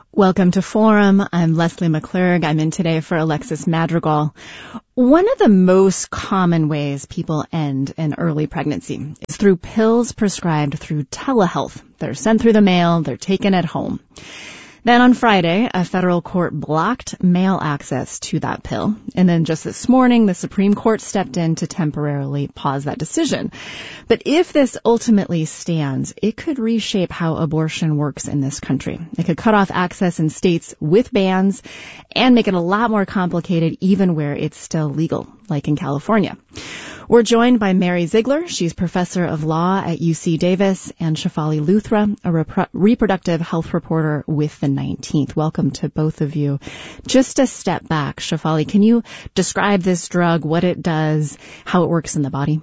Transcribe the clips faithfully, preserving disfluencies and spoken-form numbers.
Welcome to Forum. I'm Leslie McClurg. I'm in today for Alexis Madrigal. One of the most common ways people end an early pregnancy is through pills prescribed through telehealth. They're sent through the mail. They're taken at home. Then on Friday, a federal court blocked mail access to that pill. And then just this morning, the Supreme Court stepped in to temporarily pause that decision. But if this ultimately stands, it could reshape how abortion works in this country. It could cut off access in states with bans and make it a lot more complicated even where it's still legal, like in California. We're joined by Mary Ziegler. She's professor of law at U C Davis, and Shefali Luthra, a rep- reproductive health reporter with the nineteenth. Welcome to both of you. Just a step back, Shefali, can you describe this drug, what it does, how it works in the body?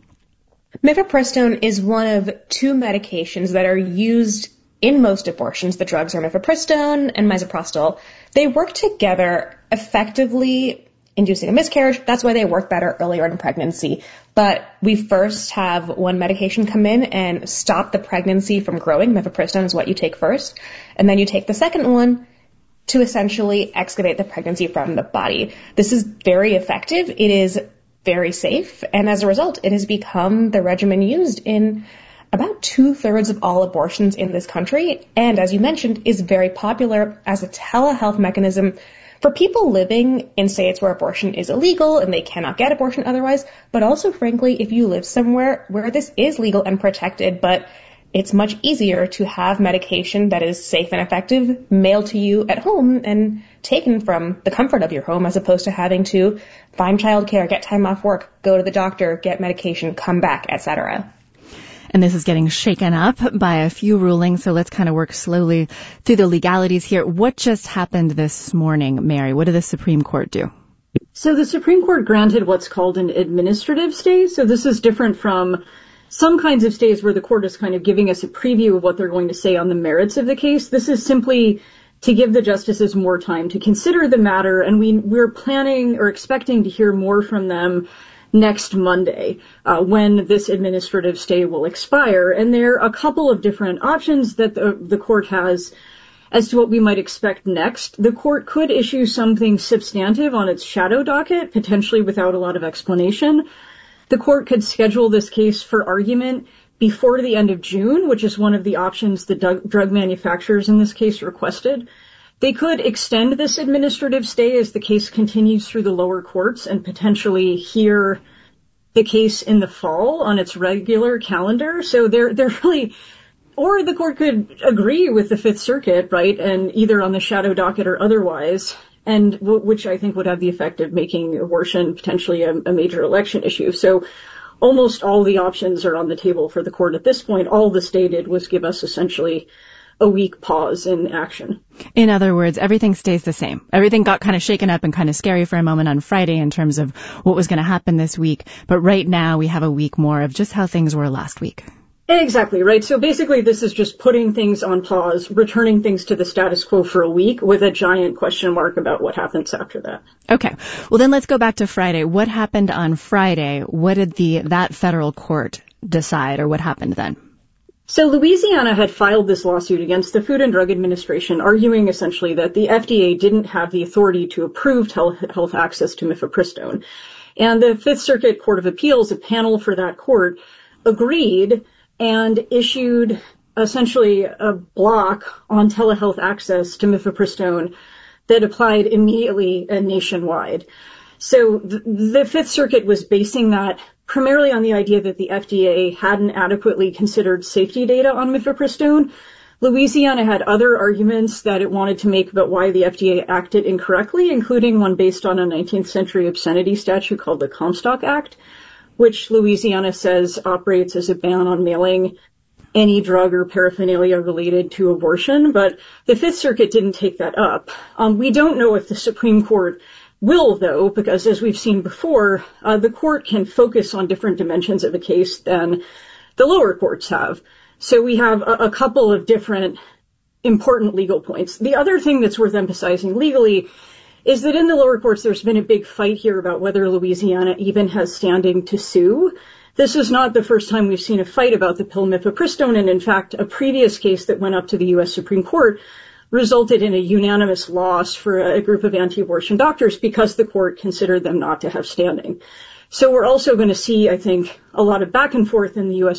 Mifepristone is one of two medications that are used in most abortions. The drugs are mifepristone and misoprostol. They work together effectively inducing a miscarriage. That's why they work better earlier in pregnancy. But we first have one medication come in and stop the pregnancy from growing. Mifepristone is what you take first. And then you take the second one to essentially excavate the pregnancy from the body. This is very effective. It is very safe. And as a result, it has become the regimen used in about two-thirds of all abortions in this country. And as you mentioned, is very popular as a telehealth mechanism for people living in states where abortion is illegal and they cannot get abortion otherwise, but also, frankly, if you live somewhere where this is legal and protected, but it's much easier to have medication that is safe and effective mailed to you at home and taken from the comfort of your home as opposed to having to find childcare, get time off work, go to the doctor, get medication, come back, et cetera. And this is getting shaken up by a few rulings, so let's kind of work slowly through the legalities here. What just happened this morning, Mary? What did the Supreme Court do? So the Supreme Court granted what's called an administrative stay. So this is different from some kinds of stays where the court is kind of giving us a preview of what they're going to say on the merits of the case. This is simply to give the justices more time to consider the matter, and we, we're planning or expecting to hear more from them next Monday, uh, when this administrative stay will expire. And there are a couple of different options that the, the court has as to what we might expect next. The court could issue something substantive on its shadow docket, potentially without a lot of explanation. The court could schedule this case for argument before the end of June, which is one of the options the drug, drug manufacturers in this case requested. They could extend this administrative stay as the case continues through the lower courts and potentially hear the case in the fall on its regular calendar. So they're, they're really, or the court could agree with the Fifth Circuit, right, and either on the shadow docket or otherwise, and w- which I think would have the effect of making abortion potentially a, a major election issue. So almost all the options are on the table for the court at this point. All the stay did was give us essentially a week pause in action. In other words, everything stays the same. Everything got kind of shaken up and kind of scary for a moment on Friday in terms of what was going to happen this week. But right now we have a week more of just how things were last week. Exactly, right. So basically this is just putting things on pause, returning things to the status quo for a week with a giant question mark about what happens after that. Okay. Well, then let's go back to Friday. What happened on Friday? What did the that federal court decide, or what happened then? So Louisiana had filed this lawsuit against the Food and Drug Administration, arguing essentially that the F D A didn't have the authority to approve telehealth access to mifepristone. And the Fifth Circuit Court of Appeals, a panel for that court, agreed and issued essentially a block on telehealth access to mifepristone that applied immediately and nationwide. So the, the Fifth Circuit was basing that primarily on the idea that the F D A hadn't adequately considered safety data on mifepristone. Louisiana had other arguments that it wanted to make about why the F D A acted incorrectly, including one based on a nineteenth century obscenity statute called the Comstock Act, which Louisiana says operates as a ban on mailing any drug or paraphernalia related to abortion. But the Fifth Circuit didn't take that up. Um, we don't know if the Supreme Court will, though, because as we've seen before, uh, the court can focus on different dimensions of a case than the lower courts have. So we have a, a couple of different important legal points. The other thing that's worth emphasizing legally is that in the lower courts, there's been a big fight here about whether Louisiana even has standing to sue. This is not the first time we've seen a fight about the pill mifepristone, and in fact, a previous case that went up to the U S Supreme Court resulted in a unanimous loss for a group of anti-abortion doctors because the court considered them not to have standing. So we're also going to see, I think, a lot of back and forth in the U S